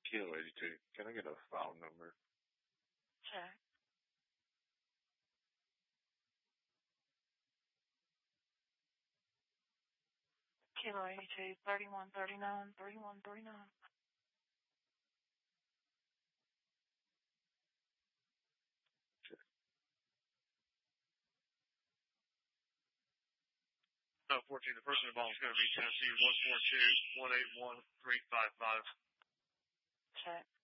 Kilo 82. Can I get a file number? Check. Kilo 82, 3139, 3139. Check. No, 14, the person involved is going to be Tennessee 142-181-355. Check.